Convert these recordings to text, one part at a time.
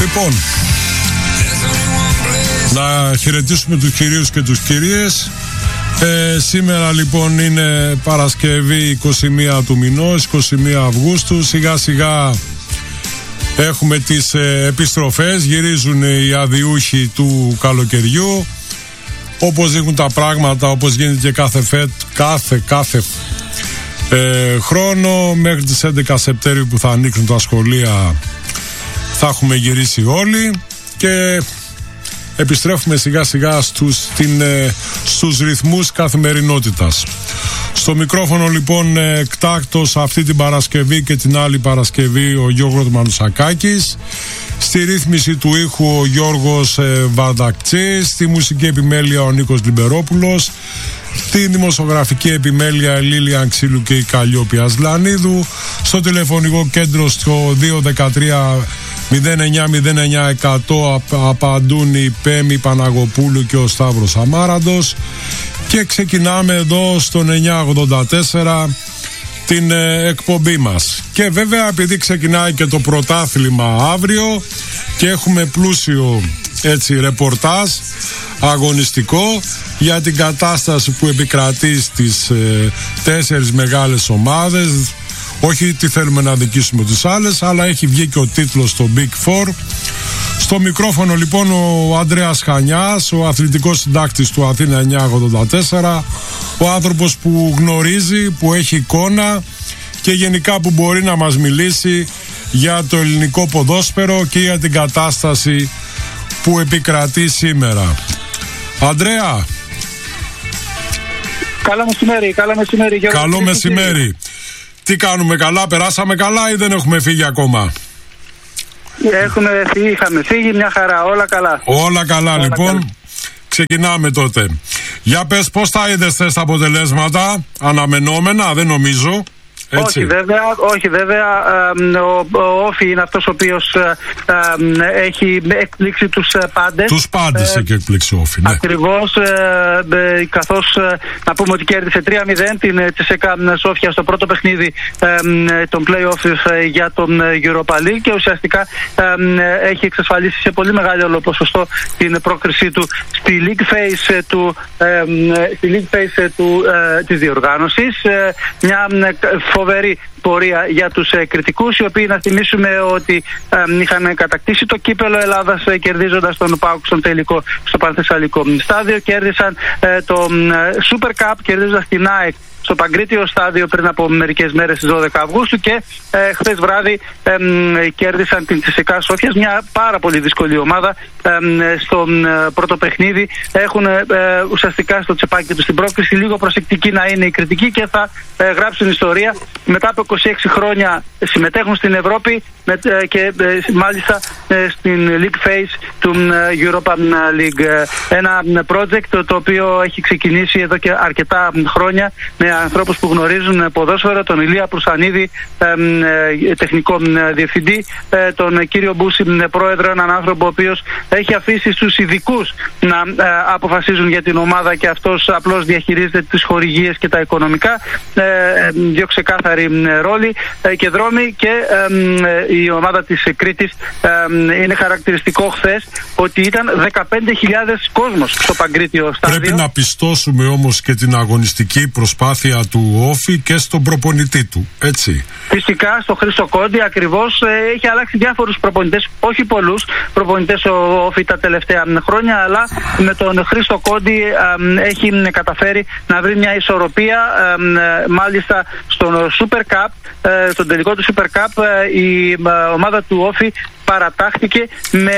Λοιπόν, να χαιρετήσουμε τους κυρίους και τους κυρίες. Σήμερα λοιπόν είναι Παρασκευή 21 του μηνός, 21 Αυγούστου. Σιγά σιγά έχουμε τις επιστροφές, γυρίζουν οι αδιούχοι του καλοκαιριού. Όπως δείχνουν τα πράγματα, όπως γίνεται και κάθε χρόνο, μέχρι τις 11 Σεπτέμβρη που θα ανοίξουν τα σχολεία θα έχουμε γυρίσει όλοι και επιστρέφουμε σιγά σιγά στους ρυθμούς καθημερινότητας. Στο μικρόφωνο λοιπόν εκτάκτος αυτή την Παρασκευή και την άλλη Παρασκευή ο Γιώργος Μανουσακάκης. Στη ρύθμιση του ήχου ο Γιώργος Βαρδακτσής. Στη μουσική επιμέλεια ο Νίκος Λιμπερόπουλος. Στη δημοσιογραφική επιμέλεια Λίλια Ξύλου και η Καλλιόπη Ασλανίδου. Στο τηλεφωνικό κέντρο στο 213 0909 100 απαντούν η Πέμη Παναγοπούλου και ο Σταύρος Αμάραντος. Και ξεκινάμε εδώ στον 984 την εκπομπή μας. Και βέβαια επειδή ξεκινάει και το πρωτάθλημα αύριο και έχουμε πλούσιο έτσι ρεπορτάζ αγωνιστικό για την κατάσταση που επικρατεί στις 4 μεγάλες ομάδες. Όχι τι θέλουμε να δικήσουμε τις άλλες, αλλά έχει βγει και ο τίτλος στο Big Four. Στο μικρόφωνο λοιπόν ο Ανδρέας Χανιάς, ο αθλητικός συντάκτης του Αθήνα 984, ο άνθρωπος που γνωρίζει, που έχει εικόνα και γενικά που μπορεί να μας μιλήσει για το ελληνικό ποδόσφαιρο και για την κατάσταση που επικρατεί σήμερα. Ανδρέα. Καλό μεσημέρι, Γιώργο. Καλό μεσημέρι. Τι κάνουμε, καλά, περάσαμε καλά ή δεν έχουμε φύγει ακόμα? Είχαμε φύγει, μια χαρά, όλα καλά. Όλα καλά, λοιπόν. Καλά. Ξεκινάμε τότε. Για πες, πώς τα είδες τα αποτελέσματα? Αναμενόμενα, δεν νομίζω. Έτσι. Όχι βέβαια, ο Όφη είναι αυτός ο οποίος έχει εκπλήξει τους πάντες. Τους πάντες έχει εκπλήξει ο Όφη, ναι. Ακριβώς, καθώς να πούμε ότι κέρδισε 3-0 την Τσεσέκα Σόφια στο πρώτο παιχνίδι των play-off για τον Europa League και ουσιαστικά έχει εξασφαλίσει σε πολύ μεγάλο ποσοστό την πρόκρισή του στη league phase της διοργάνωσης. Μια φοβερή πορεία για τους κριτικούς, οι οποίοι, να θυμίσουμε ότι είχαν κατακτήσει το κύπελο Ελλάδας κερδίζοντας τον ΠΑΟΚ στον τελικό στο Πανθεσσαλικό στάδιο. Κέρδισαν το Super Cup κερδίζοντας την ΑΕΚ στο Παγκρίτιο στάδιο πριν από μερικές μέρες στις 12 Αυγούστου και χθες βράδυ κέρδισαν την Τσεσεκά Σόφιας, μια πάρα πολύ δύσκολη ομάδα. Στον πρώτο παιχνίδι έχουν ουσιαστικά στο τσεπάκι του στην πρόκριση, λίγο προσεκτική να είναι η κριτική και θα γράψουν ιστορία. Μετά από 26 χρόνια συμμετέχουν στην Ευρώπη και μάλιστα στην League Phase του Europa League. Ένα project το οποίο έχει ξεκινήσει εδώ και αρκετά χρόνια με ανθρώπους που γνωρίζουν ποδόσφαιρο, τον Ηλία Προυσανίδη, τεχνικό διευθυντή, τον κύριο Μπούση, πρόεδρο, έναν άνθρωπο ο οποίος έχει αφήσει στους ειδικούς να αποφασίζουν για την ομάδα και αυτός απλώς διαχειρίζεται τις χορηγίες και τα οικονομικά. Δύο ξεκάθαροι ρόλοι και δρόμοι και η ομάδα της Κρήτης είναι χαρακτηριστικό χθες ότι ήταν 15.000 κόσμος στο Παγκρίτιο στάδιο. Πρέπει να πιστώσουμε όμως και την αγωνιστική προσπάθεια του Όφη και στον προπονητή του, έτσι. Φυσικά στο Χρήστο Κόντι ακριβώς, έχει αλλάξει διάφορους προπονητές, όχι πολλούς προπονητές ο Όφη τα τελευταία χρόνια, αλλά με τον Χρήστο Κόντι έχει καταφέρει να βρει μια ισορροπία. Μάλιστα στον Super Cup, στον τελικό του Super Cup, η ομάδα του Όφη παρατάχθηκε με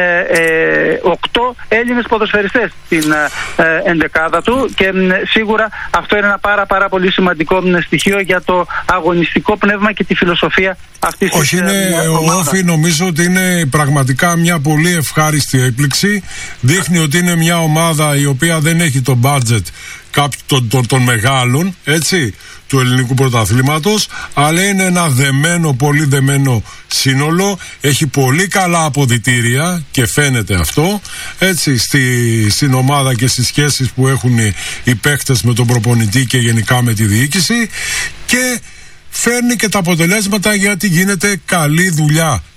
8 Έλληνες ποδοσφαιριστές στην ενδεκάδα του και σίγουρα αυτό είναι ένα πάρα πολύ σημαντικό στοιχείο για το αγωνιστικό πνεύμα και τη φιλοσοφία αυτής της ομάδας. Ο Όφη νομίζω ότι είναι πραγματικά μια πολύ ευχάριστη έκπληξη. Δείχνει ότι είναι μια ομάδα η οποία δεν έχει το budget των μεγάλων, έτσι, του ελληνικού πρωταθλήματος, αλλά είναι ένα πολύ δεμένο σύνολο, έχει πολύ καλά αποδυτήρια και φαίνεται αυτό, έτσι, στην ομάδα και στις σχέσεις που έχουν οι παίκτες με τον προπονητή και γενικά με τη διοίκηση, και φέρνει και τα αποτελέσματα γιατί γίνεται καλή δουλειά.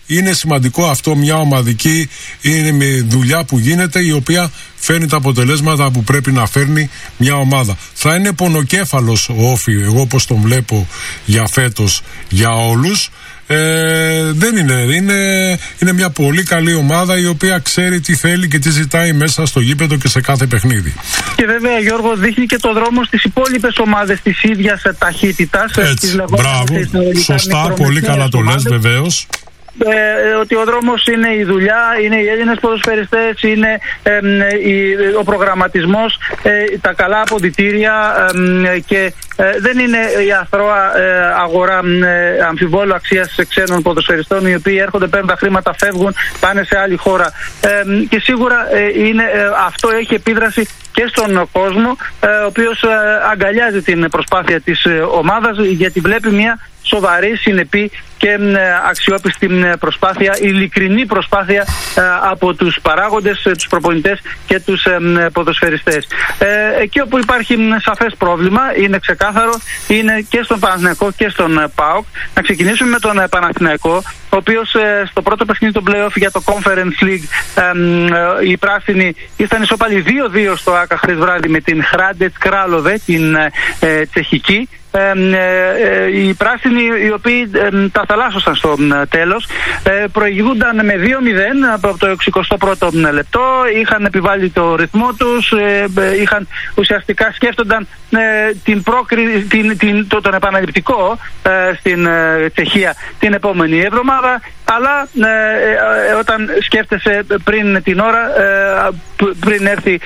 είναι σημαντικό αυτό, μια ομαδική είναι μια δουλειά που γίνεται, η οποία φέρνει τα αποτελέσματα που πρέπει να φέρνει μια ομάδα. Θα είναι πονοκέφαλος ο Όφι, εγώ όπως τον βλέπω για φέτος, για όλους. Δεν είναι μια πολύ καλή ομάδα, η οποία ξέρει τι θέλει και τι ζητάει μέσα στο γήπεδο και σε κάθε παιχνίδι. Και βέβαια, Γιώργο, δείχνει και το δρόμο στις υπόλοιπες ομάδες της ίδιας ταχύτητας. Έτσι, μπράβο, σωστά, πολύ καλά το λες, βεβαίως. Ότι ο δρόμος είναι η δουλειά, είναι οι Έλληνες ποδοσφαιριστές, είναι ο προγραμματισμός, τα καλά αποδυτήρια και δεν είναι η αθρώα αγορά αμφιβόλου αξίας ξένων ποδοσφαιριστών, οι οποίοι έρχονται, παίρνουν τα χρήματα, φεύγουν, πάνε σε άλλη χώρα. Και σίγουρα αυτό έχει επίδραση και στον κόσμο, ο οποίος αγκαλιάζει την προσπάθεια της ομάδας, γιατί βλέπει μια σοβαρή, συνεπή και αξιόπιστη προσπάθεια, ειλικρινή προσπάθεια από τους παράγοντες, τους προπονητές και τους ποδοσφαιριστές. Εκεί όπου υπάρχει σαφές πρόβλημα, είναι ξεκάθαρο, είναι και στον Παναθηναϊκό και στον ΠΑΟΚ. Να ξεκινήσουμε με τον Παναθηναϊκό, ο οποίος στο πρώτο παιχνίδι του play-off για το Conference League, οι πράσινοι ήρθαν ισοπαλοί 2-2 στο ΆΚΑ χθες βράδυ με την Hrádec Králové, την τσεχική. Οι πράσινοι, οι οποίοι τα θαλάσσωσαν στο τέλος, προηγούνταν με 2-0 από το 61ο λεπτό, είχαν επιβάλει το ρυθμό τους, ουσιαστικά σκέφτονταν τον επαναληπτικό στην Τσεχία την επόμενη εβδομάδα, αλλά όταν σκέφτεσαι πριν την ώρα, πριν έρθει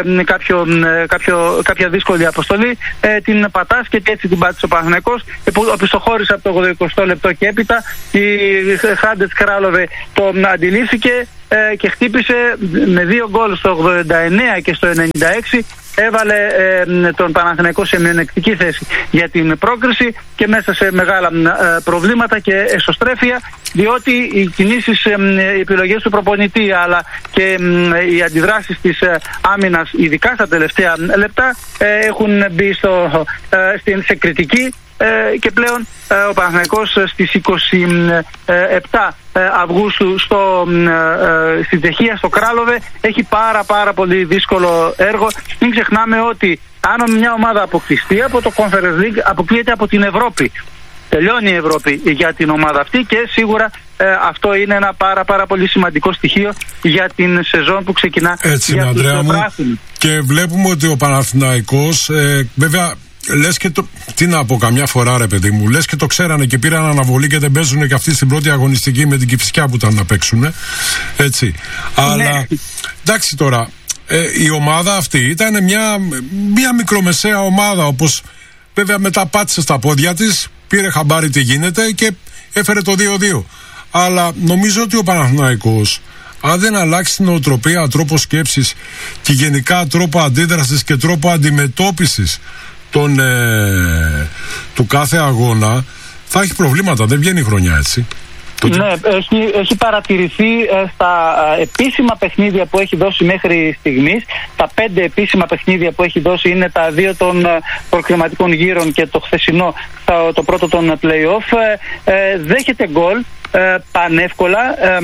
κάποια δύσκολη αποστολή, την πατάς και έτσι την πάτησε ο Παναθηναϊκός, που οπισθοχώρησε από το 80 λεπτό και έπειτα. Η Hrádec Králové τον αντιλήφθηκε και χτύπησε με 2 γκολ στο 89 και στο 96. Έβαλε τον Παναθηναϊκό σε μειονεκτική θέση για την πρόκριση και μέσα σε μεγάλα προβλήματα και εσωστρέφεια, διότι οι κινήσεις, οι επιλογές του προπονητή, αλλά και οι αντιδράσεις της άμυνας, ειδικά στα τελευταία λεπτά, έχουν μπει σε κριτική. Και πλέον ο Παναθηναϊκός στις 27 Αυγούστου στη Τσεχία, στο Κράλοβε, έχει πάρα πολύ δύσκολο έργο. Μην ξεχνάμε ότι αν μια ομάδα αποκλειστεί από το Conference League, αποκλείεται από την Ευρώπη. Τελειώνει η Ευρώπη για την ομάδα αυτή και σίγουρα αυτό είναι ένα πάρα πολύ σημαντικό στοιχείο για την σεζόν που ξεκινά. Έτσι, για Ανδρέα μου, και βλέπουμε ότι ο Παναθηναϊκός βέβαια, λες και το. Τι να πω, καμιά φορά, ρε παιδί μου, λες και το ξέρανε και πήραν αναβολή και δεν παίζουν και αυτοί στην πρώτη αγωνιστική με την Κηφισιά που ήταν να παίξουν. Έτσι. Αλλά εντάξει τώρα, η ομάδα αυτή ήταν μια μικρομεσαία ομάδα, όπως βέβαια μετά πάτησε στα πόδια της, πήρε χαμπάρι τι γίνεται και έφερε το 2-2. Αλλά νομίζω ότι ο Παναθηναϊκός, αν δεν αλλάξει την νοοτροπία, τρόπο σκέψης και γενικά τρόπο αντίδρασης και τρόπο αντιμετώπισης του κάθε αγώνα, θα έχει προβλήματα. Δεν βγαίνει η χρονιά έτσι. Ναι, έχει παρατηρηθεί στα επίσημα παιχνίδια που έχει δώσει μέχρι στιγμής. Τα 5 επίσημα παιχνίδια που έχει δώσει είναι τα 2 των προκριματικών γύρων και το χθεσινό, το πρώτο των play-off. Δέχεται γκολ πανεύκολα,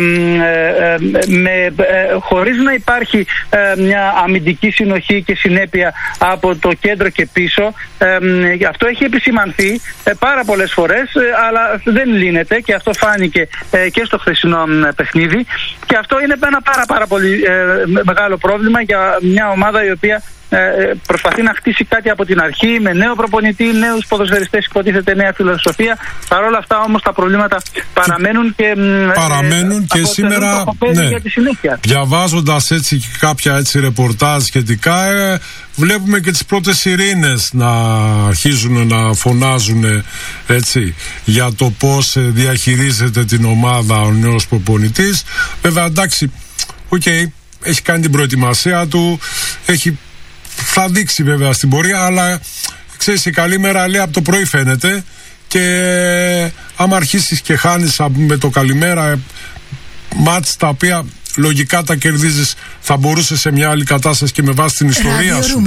χωρίς να υπάρχει μια αμυντική συνοχή και συνέπεια από το κέντρο και πίσω. Αυτό έχει επισημανθεί πάρα πολλές φορές, αλλά δεν λύνεται, και αυτό φάνηκε και στο χθεσινό παιχνίδι, και αυτό είναι ένα πάρα πολύ μεγάλο πρόβλημα για μια ομάδα η οποία προσπαθεί να χτίσει κάτι από την αρχή, με νέο προπονητή, νέους ποδοσφαιριστές, υποτίθεται νέα φιλοσοφία. Παρ' όλα αυτά όμως τα προβλήματα παραμένουν και σήμερα, για τη συνέχεια. Διαβάζοντας έτσι και κάποια έτσι ρεπορτάζ σχετικά, βλέπουμε και τις πρώτες σιρήνες να αρχίζουν να φωνάζουν έτσι για το πώς διαχειρίζεται την ομάδα ο νέος προπονητής. Βέβαια, εντάξει, έχει κάνει την προετοιμασία του, θα δείξει βέβαια στην πορεία, αλλά ξέρεις, η καλή μέρα λέει από το πρωί φαίνεται, και άμα αρχίσεις και χάνεις με το καλημέρα μάτς τα οποία λογικά τα κερδίζεις, θα μπορούσε σε μια άλλη κατάσταση και με βάση την ιστορία σου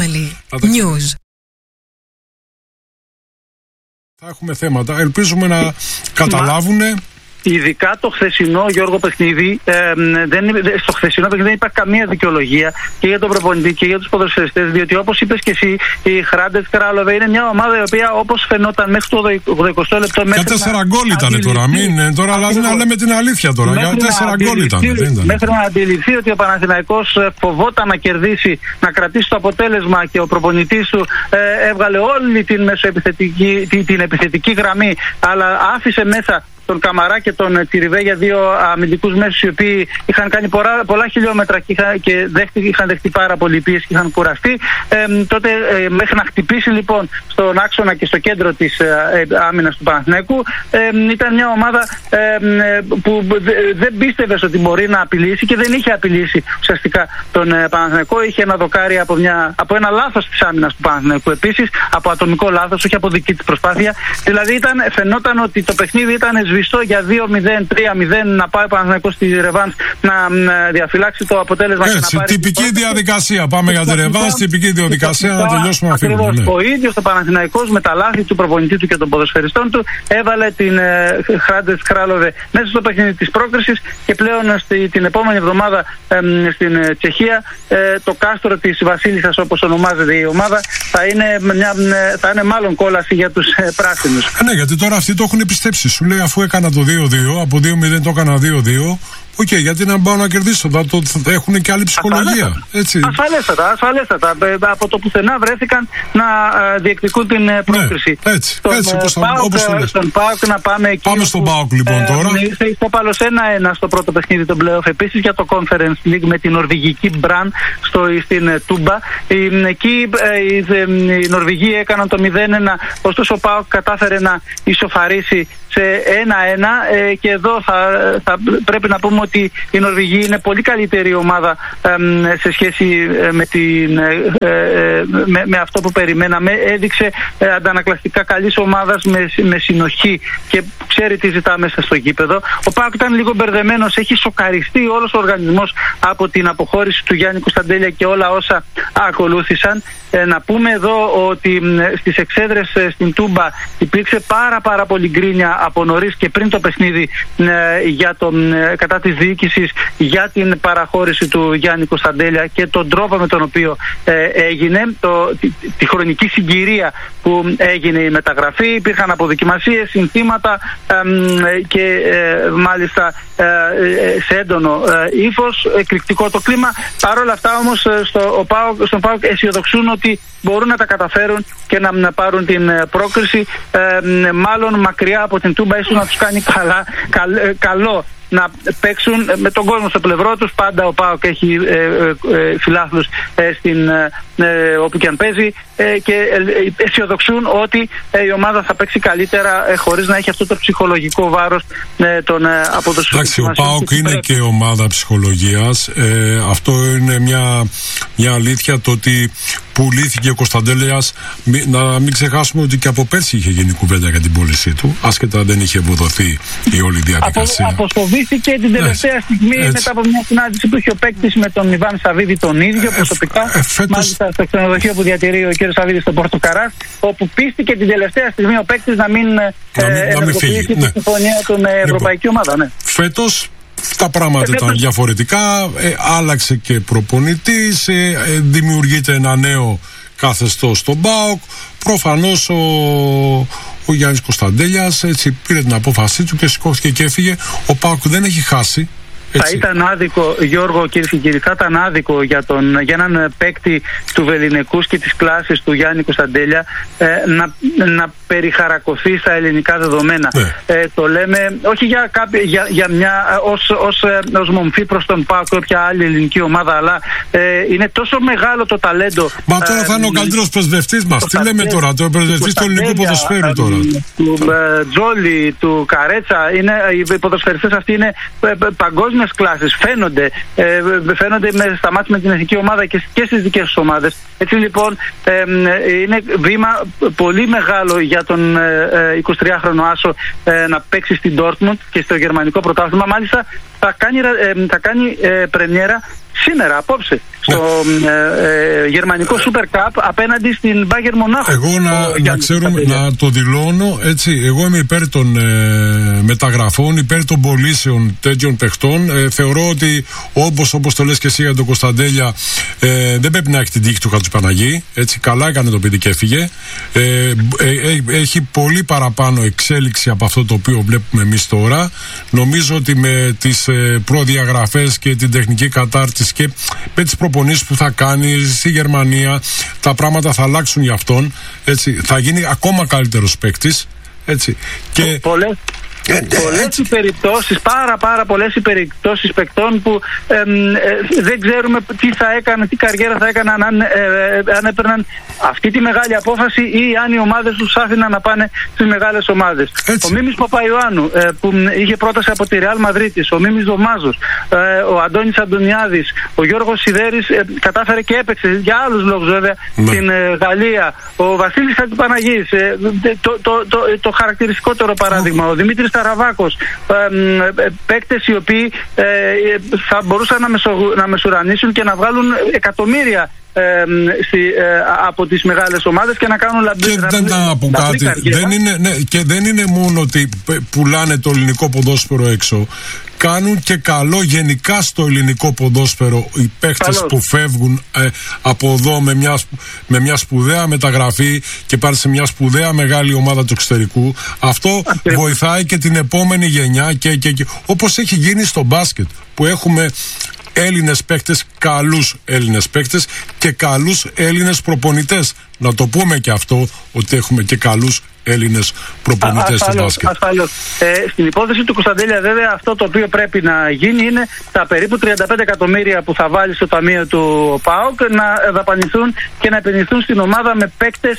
θα έχουμε θέματα. Ελπίζουμε να καταλάβουν ειδικά το χθεσινό, Γιώργο, παιχνίδι, στο χθεσινό παιχνίδι δεν υπάρχει καμία δικαιολογία και για τον προπονητή και για τους ποδοσφαιριστές, διότι όπως είπες και εσύ, η Hrádec Králové είναι μια ομάδα η οποία όπως φαινόταν μέχρι το 80 λεπτό. Για 4 γκολ ήταν τώρα. Τώρα δηλαδή να λέμε την αλήθεια τώρα. Για 4 γκολ ήταν. Μέχρι να αντιληφθεί ότι ο Παναθηναϊκός φοβόταν να κερδίσει, να κρατήσει το αποτέλεσμα και ο προπονητής του έβγαλε όλη την επιθετική γραμμή, αλλά άφησε μέσα τον Καμαρά και τον Τσιριβέ, δύο αμυντικούς μέσους οι οποίοι είχαν κάνει πολλά χιλιόμετρα και είχαν δεχτεί πάρα πολύ πίεση και είχαν κουραστεί. Τότε μέχρι να χτυπήσει λοιπόν στον άξονα και στο κέντρο της άμυνας του Παναθηναϊκού, ήταν μια ομάδα που δεν πίστευε ότι μπορεί να απειλήσει και δεν είχε απειλήσει ουσιαστικά τον Παναθηναϊκό. Είχε ένα δοκάρι από ένα λάθος της άμυνας του Παναθηναϊκού, επίσης από ατομικό λάθος, όχι από δική της προσπάθεια. Δηλαδή φαινόταν ότι το παιχνίδι ήταν σβηστό για 2-0, 3-0, να πάει ο Παναθηναϊκός στη ρεβάνς να διαφυλάξει το αποτέλεσμα. Έτσι, και να πάρει τυπική διαδικασία. Πάμε για τη ρεβάνς, τυπική διαδικασία να τελειώσουμε να φύγουμε. Ναι. Ο ίδιος ο Παναθηναϊκός με τα λάθη του προπονητή του και των ποδοσφαιριστών του έβαλε την Hrádec Králové μέσα στο παιχνίδι της πρόκρισης και πλέον την επόμενη εβδομάδα στην Τσεχία το κάστρο της Βασίλισσας, όπως ονομάζεται η ομάδα, θα είναι μάλλον κόλαση για τους πράσινους. Ναι, γιατί τώρα αυτοί το έχουν πιστέψει. Σου λέει, αφού έκανα το 2-2, από 2-0 το έκανα 2-2. Οκ, γιατί να πάω να κερδίσω, θα έχουν και άλλη ψυχολογία. Ασφαλέστατα. Από το πουθενά βρέθηκαν να διεκδικούν την πρόκριση. Ναι, έτσι, όπως το λες. Στον ΠΑΟΚ να πάμε εκεί. Πάμε στον ΠΑΟΚ λοιπόν τώρα. Είστε ιστόπαλος 1-1 στο πρώτο παιχνίδι των play-off. Επίσης για το Conference League με την νορβηγική Μπραν στην Τούμπα. Εκεί οι Νορβηγοί έκαναν το 0-1, ωστόσο ο ΠΑΟΚ κατάφερε να ισοφαρίσει σε 1-1 και εδώ θα πρέπει να πούμε ότι η Νορβηγία είναι πολύ καλύτερη ομάδα σε σχέση με αυτό που περιμέναμε. Έδειξε αντανακλαστικά καλής ομάδας με συνοχή και ξέρει τι ζητά μέσα στο γήπεδο. Ο ΠΑΟΚ ήταν λίγο μπερδεμένος, έχει σοκαριστεί όλος ο οργανισμός από την αποχώρηση του Γιάννη Κωνσταντέλια και όλα όσα ακολούθησαν. Να πούμε εδώ ότι στις εξέδρες στην Τούμπα υπήρξε πάρα πολύ γκρίνια από νωρίς και πριν το παιχνίδι κατά της διοίκησης για την παραχώρηση του Γιάννη Κωνσταντέλια και τον τρόπο με τον οποίο έγινε, τη χρονική συγκυρία που έγινε η μεταγραφή. Υπήρχαν αποδοκιμασίες, συνθήματα και μάλιστα σε έντονο ύφος, εκρηκτικό το κλίμα. Παρ' όλα αυτά όμως στον ΠΑΟΚ αισιοδοξούν ότι μπορούν να τα καταφέρουν και να πάρουν την πρόκριση, μάλλον μακριά από την Τούμπα, ίσως να τους κάνει καλό να παίξουν με τον κόσμο στο πλευρό τους. Πάντα ο ΠΑΟΚ έχει φιλάθλους όπου και αν παίζει και αισιοδοξούν ότι η ομάδα θα παίξει καλύτερα χωρίς να έχει αυτό το ψυχολογικό βάρος από τους. Εντάξει, ο ΠΑΟΚ είναι και ομάδα ψυχολογίας. Αυτό είναι μια αλήθεια, το ότι πουλήθηκε ο Κωνσταντέλιας. Να μην ξεχάσουμε ότι και από πέρσι είχε γίνει κουβέντα για την πώλησή του, άσχετα δεν είχε ευοδοθεί η όλη διαδικασία. Αποσπωδήθηκε την τελευταία στιγμή μετά από μια συνάντηση που είχε ο παίκτης με τον Ιβάν Σαββίδη τον ίδιο προσωπικά. Μάλιστα στο ξενοδοχείο που διατηρεί ο κ. Σαββίδης στο Πόρτο Καράς, όπου πίστηκε την τελευταία στιγμή ο παίκτης να μην ενεργοποιήσει τη συμφωνία του με ευρωπαϊκή ομάδα. Ναι. Φέτος τα πράγματα ήταν διαφορετικά, άλλαξε και προπονητής, δημιουργείται ένα νέο καθεστώς στον ΠΑΟΚ. Προφανώς ο Γιάννης Κωνσταντέλιας έτσι πήρε την απόφασή του και σηκώθηκε και έφυγε. Ο ΠΑΟΚ δεν έχει χάσει. Έτσι. Θα ήταν άδικο, Γιώργο, κυρίες και κύριοι, θα ήταν άδικο για έναν παίκτη του Βεληνικούς και της κλάσης του Γιάννη Κωνσταντέλια να περιχαρακωθεί στα ελληνικά δεδομένα. Το λέμε όχι για μια ως μομφή προς τον ΠΑΟΚ ή όποια άλλη ελληνική ομάδα, αλλά είναι τόσο μεγάλο το ταλέντο. Μα τώρα θα είναι ο καλύτερος πρεσβευτής μας. Τι λέμε τώρα, το πρεσβευτής του ελληνικού ποδοσφαίρου τώρα. Του Τζόλι, του Καρέτσα, οι ποδοσφαιριστές αυτοί είναι παγκόσμια κλάσεις, φαίνονται στα μάτια με την εθνική ομάδα και στις δικές τους ομάδες. Έτσι λοιπόν είναι βήμα πολύ μεγάλο για τον 23χρονο Άσο να παίξει στην Ντόρτμουντ και στο γερμανικό πρωτάθλημα. Μάλιστα θα κάνει πρεμιέρα σήμερα, απόψε, στο γερμανικό Super Cup απέναντι στην Bayern Μονάχου. Εγώ να ξέρουμε, να το δηλώνω έτσι, εγώ είμαι υπέρ των μεταγραφών, υπέρ των πωλήσεων τέτοιων παιχτών. Θεωρώ ότι όπως το λες και εσύ για τον Κωνσταντέλια, δεν πρέπει να έχει την τύχη του Χατζηπαναγή. Έτσι, καλά έκανε το παιδί και έφυγε. Έχει πολύ παραπάνω εξέλιξη από αυτό το οποίο βλέπουμε εμείς τώρα. Νομίζω ότι με τις προδιαγραφές και την τεχνική κατάρτιση και με τις προπονήσεις που θα κάνει στη Γερμανία, τα πράγματα θα αλλάξουν για αυτόν. Έτσι, θα γίνει ακόμα καλύτερος παίκτης. Έτσι. Και πολλές οι περιπτώσεις, πάρα πολλές οι περιπτώσεις παικτών που δεν ξέρουμε τι θα έκανε, τι καριέρα θα έκαναν αν έπαιρναν αυτή τη μεγάλη απόφαση ή αν οι ομάδες τους άφηναν να πάνε στις μεγάλες ομάδες. Ο Μίμης Παπαϊωάννου που είχε πρόταση από τη Ρεάλ Μαδρίτης, ο Μίμης Δωμάζος, ο Αντώνης Αντωνιάδης, ο Γιώργος Σιδέρης κατάφερε και έπαιξε για άλλους λόγους βέβαια στην Γαλλία, ο Βασίλης Χατζηπαναγής, το χαρακτηριστικότερο παράδειγμα, ο Δημήτρης Ταραβάκος, παίκτες οι οποίοι θα μπορούσαν να μεσουρανίσουν και να βγάλουν εκατομμύρια από τις μεγάλες ομάδες και να κάνουν λαμπρή καριέρα. Και δεν είναι μόνο ότι πουλάνε το ελληνικό ποδόσφαιρο έξω. Κάνουν και καλό γενικά στο ελληνικό ποδόσφαιρο οι παίχτες που φεύγουν από εδώ με μια σπουδαία μεταγραφή και πάνε σε μια σπουδαία μεγάλη ομάδα του εξωτερικού. Αυτό βοηθάει και την επόμενη γενιά και όπως έχει γίνει στο μπάσκετ, που έχουμε Έλληνες παίκτες, καλούς Έλληνες παίκτες και καλούς Έλληνες προπονητές. Να το πούμε και αυτό, ότι έχουμε και καλούς Έλληνες προπονητές στο μπάσκετ. Ασφαλώς. Στην υπόθεση του Κωνσταντέλια, βέβαια, αυτό το οποίο πρέπει να γίνει είναι τα περίπου 35 εκατομμύρια που θα βάλει στο ταμείο του ΠΑΟΚ να δαπανηθούν και να επενδυθούν στην ομάδα με παίκτες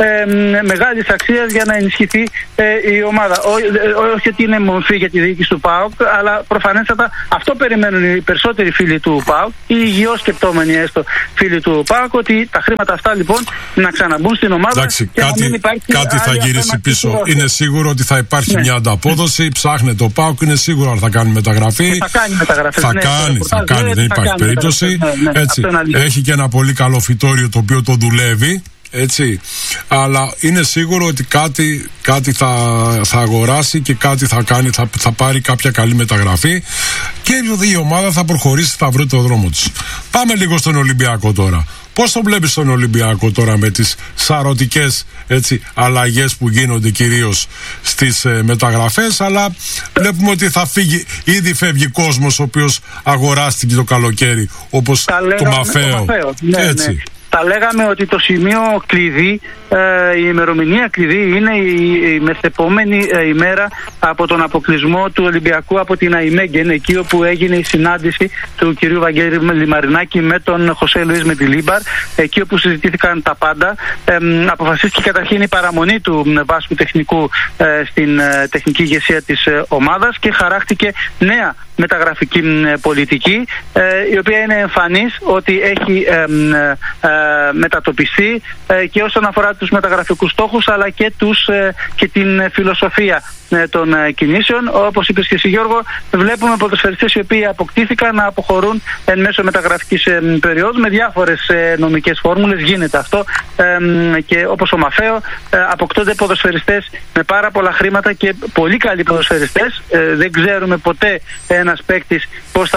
μεγάλης αξίας για να ενισχυθεί η ομάδα. Όχι ότι είναι μορφή για τη διοίκηση του ΠΑΟΚ, αλλά προφανέστατα αυτό περιμένουν οι περισσότεροι φίλοι του ΠΑΟΚ, οι υγιώς σκεπτόμενοι έστω φίλοι του ΠΑΟΚ, ότι τα χρήματα αυτά λοιπόν να ξαναμπούν στην ομάδα. Εντάξει, κάτι θα γυρίσει πίσω. Είναι σίγουρο ότι θα υπάρχει μια ανταπόδοση. Ψάχνεται το ΠΑΟΚ, είναι σίγουρο ότι θα κάνει μεταγραφή. Θα κάνει μεταγραφή. Θα κάνει, δεν υπάρχει περίπτωση. Έτσι. Έχει και ένα πολύ καλό φυτόριο το οποίο το δουλεύει. Έτσι. Αλλά είναι σίγουρο ότι κάτι θα αγοράσει και κάτι θα κάνει, θα πάρει κάποια καλή μεταγραφή και η ομάδα θα προχωρήσει, θα βρει το δρόμο της. Πάμε λίγο στον Ολυμπιακό τώρα. Πώς το βλέπεις στον Ολυμπιακό τώρα με τις σαρωτικές αλλαγές που γίνονται κυρίως στις μεταγραφές, αλλά βλέπουμε ότι θα φύγει, ήδη φεύγει κόσμος ο οποίος αγοράστηκε το καλοκαίρι, όπως το Μαφαίο. Έτσι. Τα λέγαμε ότι το σημείο κλειδί, η ημερομηνία κλειδί είναι η μεθεπόμενη ημέρα από τον αποκλεισμό του Ολυμπιακού από την ΑΙΜΕΓΚΕΝ, εκεί όπου έγινε η συνάντηση του κυρίου Βαγγέλη Λιμαρινάκη με τον Χωσέ Λουίς Μεντιλίμπαρ, εκεί όπου συζητήθηκαν τα πάντα. Αποφασίστηκε καταρχήν η παραμονή του βάσκου τεχνικού στην τεχνική ηγεσία της ομάδας και χαράχτηκε νέα μεταγραφική πολιτική, η οποία είναι εμφανής ότι έχει μετατοπιστεί και όσον αφορά τους μεταγραφικούς στόχους, αλλά και την φιλοσοφία των κινήσεων. Όπως είπες και εσύ, Γιώργο, βλέπουμε ποδοσφαιριστές οι οποίοι αποκτήθηκαν να αποχωρούν εν μέσω μεταγραφικής περίοδου με διάφορες νομικές φόρμουλες. Γίνεται αυτό και όπως ο Μαφαίο αποκτώνται ποδοσφαιριστές με πάρα πολλά χρήματα και πολύ καλοί ποδοσφαιριστές. Δεν ξέρουμε ποτέ ένας παίκτης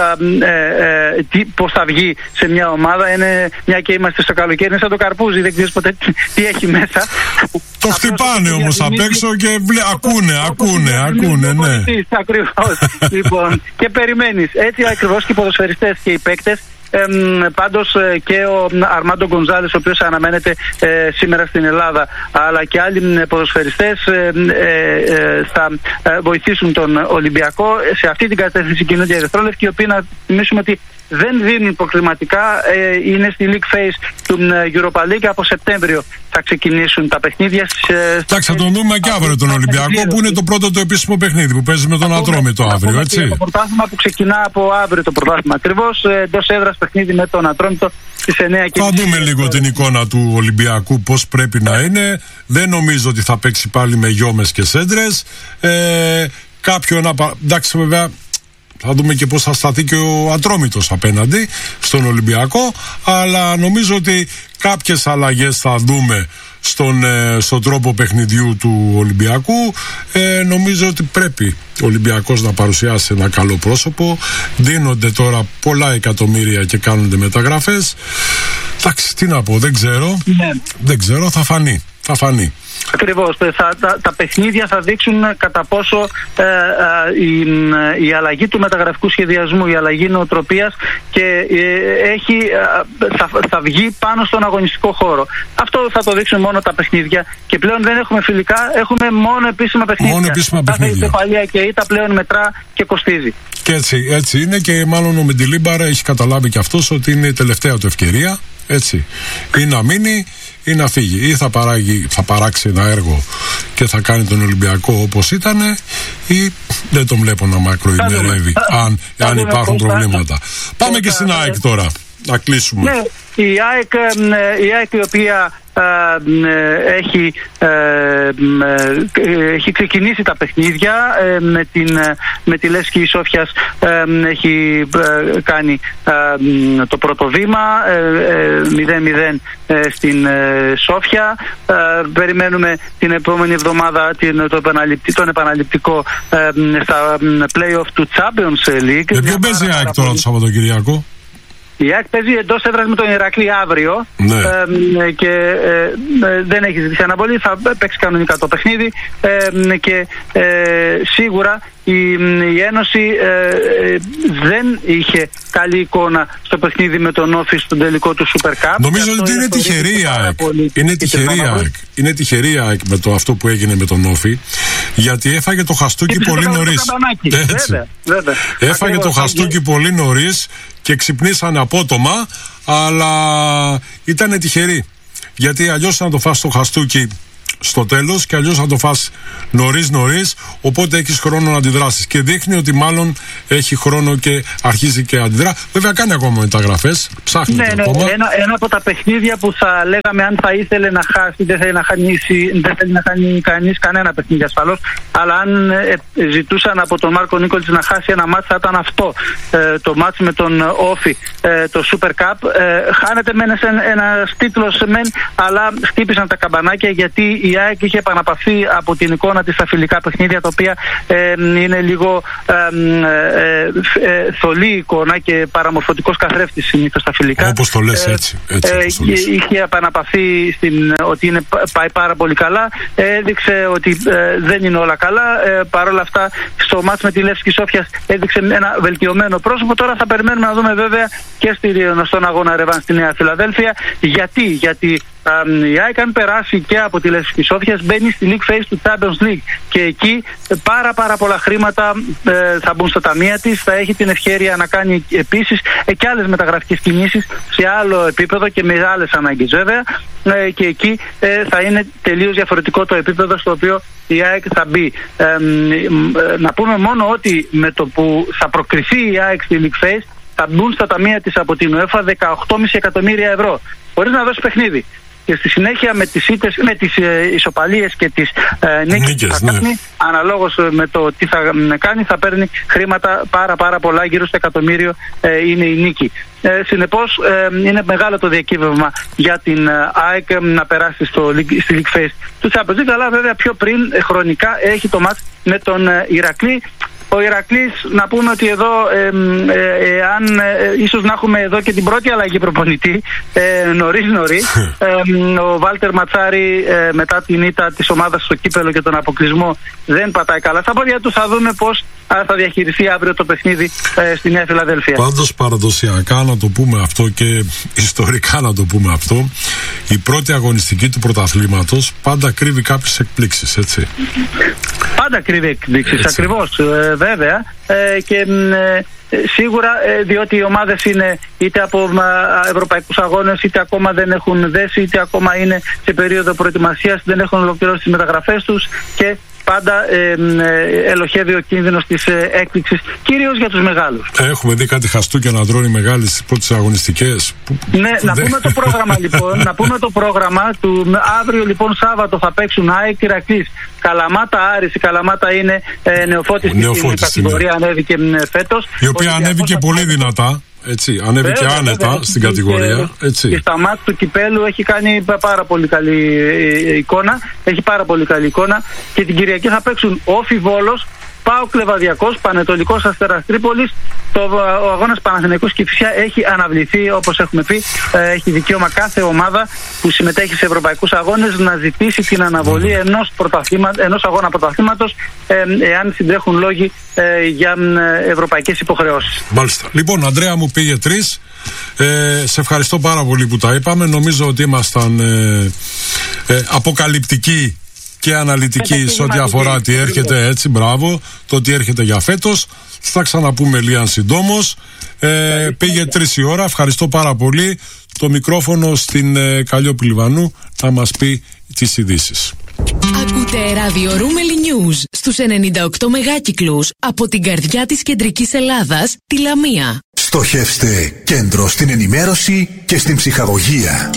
πώς θα βγει σε μια ομάδα. Είναι, μια και είμαστε στο καλοκαίρι, είναι σαν το καρπούζι, δεν ξέρεις ποτέ τι έχει μέσα. Το χτυπάνε όμως απ' έξω και ακούνε, ναι. Ακριβώς. Λοιπόν, και περιμένεις. Έτσι ακριβώς και οι ποδοσφαιριστές και οι παίκτες. Πάντως και ο Αρμάντο Γκονζάλες, ο οποίος αναμένεται σήμερα στην Ελλάδα, αλλά και άλλοι ποδοσφαιριστές θα βοηθήσουν τον Ολυμπιακό. Σε αυτή την κατεύθυνση κινούνται οι ερυθρόλευκοι, οι οποίοι, να θυμίσουμε ότι δεν δίνουν προκληματικά, είναι στη League Phase του Europa League. Από Σεπτέμβριο θα ξεκινήσουν τα παιχνίδια. Εντάξει, θα τον δούμε και αύριο τον Ολυμπιακό, που είναι το πρώτο το επίσημο παιχνίδι που παίζει με τον Ατρόμητο αύριο, έτσι. Το πρωτάθλημα που ξεκινά από αύριο, το πρωτάθλημα ακριβώς, εντός έδρας παιχνίδι με τον Ατρόμητο στις 9. Θα δούμε λίγο την εικόνα του Ολυμπιακού, πώς πρέπει να είναι. Δεν νομίζω ότι θα παίξει πάλι με γιόμες και σέντρες. Εντάξει, βέβαια. Θα δούμε και πώς θα σταθεί και ο Ατρόμητος απέναντι στον Ολυμπιακό. Αλλά νομίζω ότι κάποιες αλλαγές θα δούμε στον τρόπο παιχνιδιού του Ολυμπιακού. Νομίζω ότι πρέπει ο Ολυμπιακός να παρουσιάσει ένα καλό πρόσωπο. Δίνονται τώρα πολλά εκατομμύρια και κάνονται μεταγραφές. Εντάξει, τι να πω, δεν ξέρω, θα φανεί. Ακριβώς. Τα παιχνίδια θα δείξουν κατά πόσο η αλλαγή του μεταγραφικού σχεδιασμού, η αλλαγή νοοτροπίας και θα βγει πάνω στον αγωνιστικό χώρο. Αυτό θα το δείξουν μόνο τα παιχνίδια και πλέον δεν έχουμε φιλικά, έχουμε μόνο επίσημα παιχνίδια. Κάθε ισοπαλία και ήττα πλέον μετρά και κοστίζει. Και έτσι είναι και μάλλον ο Μεντιλίμπαρ έχει καταλάβει και αυτός ότι είναι η τελευταία του ευκαιρία. Έτσι. Ή να μείνει ή να φύγει. Ή θα παράξει ένα έργο και θα κάνει τον Ολυμπιακό όπως ήταν, ή δεν τον βλέπω να μακροημερεύει αν υπάρχουν προβλήματα. Πάμε και στην ΑΕΚ τώρα, να κλείσουμε. Ναι, η ΑΕΚ η οποία έχει ξεκινήσει τα παιχνίδια με τη Λεύσκη Σόφιας, έχει κάνει το πρώτο βήμα 0-0 στην Σόφια. Περιμένουμε την επόμενη εβδομάδα τον επαναληπτικό στα play-off του Champions League. Με ποιον παίζει η ΑΕΚ τώρα το Σαββατοκυριακό? Η ΑΕΚ παίζει εντός έδρας με τον Ηρακλή αύριο, ναι. Και δεν έχει ζητήσει αναβολή, θα παίξει κανονικά το παιχνίδι και σίγουρα η Ένωση δεν είχε καλή εικόνα στο παιχνίδι με τον Όφη στον τελικό του Super Cup. Νομίζω ότι είναι τυχερή η ΑΕΚ. Είναι τυχερή η ΑΕΚ με το αυτό που έγινε με τον Όφη, γιατί έφαγε το χαστούκι πολύ νωρίς. Βέβαια. Έφαγε το χαστούκι πολύ νωρίς και ξυπνήσανε απότομα, αλλά ήταν τυχερή. Γιατί αλλιώς να το φας το χαστούκι στο τέλος και αλλιώς να το φας νωρίς, οπότε έχεις χρόνο να αντιδράσεις. Και δείχνει ότι μάλλον έχει χρόνο και αρχίζει και αντιδρά. Βέβαια κάνει ακόμα μεταγραφές, ψάχνει ακόμα. Ένα από τα παιχνίδια που θα λέγαμε αν θα ήθελε να χάσει, δεν θέλει να χάνει κανείς κανένα παιχνίδι ασφαλώς, αλλά αν ζητούσαν από τον Μάρκο Νίκολιτς να χάσει ένα μάτς θα ήταν αυτό. Το μάτς με τον Όφη, το Super Cup. Χάνεται μεν ένας τίτλος αλλά χτύπησαν τα καμπανάκια, γιατί η ΑΕΚ είχε επαναπαυθεί από την εικόνα της στα φιλικά παιχνίδια, τα οποία είναι λίγο θολή εικόνα και παραμορφωτικός καθρέφτης συνήθως στα φιλικά. Όπως το λες, έτσι είχε επαναπαυθεί ότι πάει πάρα πολύ καλά. Έδειξε ότι δεν είναι όλα καλά. Παρ' όλα αυτά, στο μάτς με τη Λεύσκη Σόφιας έδειξε ένα βελτιωμένο πρόσωπο. Τώρα θα περιμένουμε να δούμε βέβαια και στον αγώνα ρεβάν στη Νέα Φιλαδέλφια. Γιατί η ΑΕΚ, αν περάσει και από τη Λεύσκη Σόφιας, μπαίνει στη League Phase του Champions League και εκεί πάρα πολλά χρήματα θα μπουν στα ταμεία της. Θα έχει την ευκαιρία να κάνει επίσης και άλλες μεταγραφικές κινήσεις σε άλλο επίπεδο και με άλλες ανάγκες βέβαια, και εκεί θα είναι τελείως διαφορετικό το επίπεδο στο οποίο η ΑΕΚ θα μπει. Να πούμε μόνο ότι με το που θα προκριθεί η ΑΕΚ στη League Phase θα μπουν στα ταμεία της από την UEFA 18,5 εκατομμύρια ευρώ χωρίς να δώσει παιχνίδι. Και στη συνέχεια με τις ισοπαλίες και τις νίκες που θα κάνει, αναλόγως με το τι θα κάνει, θα παίρνει χρήματα πάρα πολλά, γύρω στο εκατομμύριο είναι η νίκη. Συνεπώς είναι μεγάλο το διακύβευμα για την ΑΕΚ να περάσει στη League Phase του Champions League, αλλά βέβαια πιο πριν χρονικά έχει το μάτς με τον Ηρακλή. Ο Ηρακλής, να πούμε ότι εδώ ίσως να έχουμε εδώ και την πρώτη αλλαγή προπονητή νωρίς ο Βάλτερ Ματσάρη μετά την ήττα της ομάδας στο κύπελο και τον αποκλεισμό δεν πατάει καλά στα πόδια του. Θα δούμε πώς θα διαχειριστεί αύριο το παιχνίδι στη Νέα Φιλαδέλφια. Πάντως παραδοσιακά να το πούμε αυτό και ιστορικά να το πούμε αυτό, η πρώτη αγωνιστική του πρωταθλήματος πάντα κρύβει κάποιες εκπλήξεις, έτσι. Πάντα κρύβει εκπλήξεις, ακριβώς, βέβαια, και σίγουρα διότι οι ομάδες είναι είτε από ευρωπαϊκούς αγώνες, είτε ακόμα δεν έχουν δέσει, είτε ακόμα είναι σε περίοδο προετοιμασίας, δεν έχουν ολοκληρώσει τις μεταγραφές τους και πάντα ελοχεύει ο κίνδυνος της έκπληξης, κυρίως για τους μεγάλους. Έχουμε δει κάτι χαστούκια να τρώνε οι μεγάλοι στις πρώτες αγωνιστικές. Ναι, να πούμε το πρόγραμμα λοιπόν. Να πούμε το πρόγραμμα του αύριο λοιπόν Σάββατο θα παίξουν ΑΕΚ Ηρακλής, Καλαμάτα Άρης. Η Καλαμάτα είναι νεοφώτιστη στην κατηγορία, ανέβηκε φέτος. Η οποία ανέβηκε πολύ δυνατά. Έτσι, ανέβηκε άνετα στην κατηγορία. Έτσι. Και στα μάτια του κυπέλου έχει κάνει πάρα πολύ καλή εικόνα. Έχει πάρα πολύ καλή εικόνα. Και την Κυριακή θα παίξουν Όφι Βόλος, ΠΑΟΚ Λεβαδιακός, Πανετολικός Αστέρας Τρίπολης. Ο αγώνας Παναθηναϊκός Κηφισιά έχει αναβληθεί, όπως έχουμε πει. Έχει δικαίωμα κάθε ομάδα που συμμετέχει σε ευρωπαϊκούς αγώνες να ζητήσει την αναβολή ενός αγώνα πρωταθλήματος, εάν συντρέχουν λόγοι για ευρωπαϊκές υποχρεώσεις. Μάλιστα. Λοιπόν, Ανδρέα μου, πήγε 3. Σε ευχαριστώ πάρα πολύ που τα είπαμε. Νομίζω ότι ήμασταν αποκαλυπτικοί και αναλυτική σε ό,τι αφορά τι έρχεται, έτσι, μπράβο, το τι έρχεται για φέτος. Θα ξαναπούμε λίγαν συντόμως. Πήγε 3 η ώρα, ευχαριστώ πάρα πολύ. Το μικρόφωνο στην Καλλιόπη Λιβανού να μας πει τις ειδήσεις. Ακούτε ράδιο Ρούμελι News στους 98 μεγάκυκλους από την καρδιά της κεντρικής Ελλάδας, τη Λαμία. Στοχεύστε κέντρο στην ενημέρωση και στην ψυχαγωγία.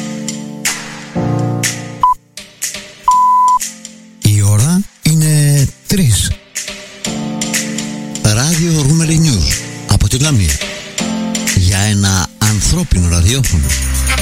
Η ώρα είναι 3. Ράδιο Ρούμελι News από τη Λαμία. Για ένα ανθρώπινο ραδιόφωνο.